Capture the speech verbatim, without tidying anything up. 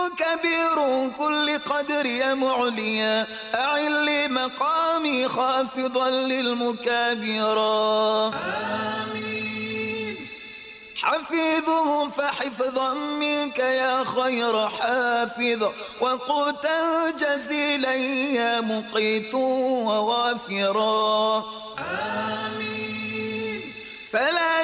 كبير كل قدر يا معليا أعل لي مقامي خافضا للمكابرا آمين. حفيظه فحفظا منك يا خير حافظ وقوتا جزيلا يا مقيت ووافرا آمين. فلا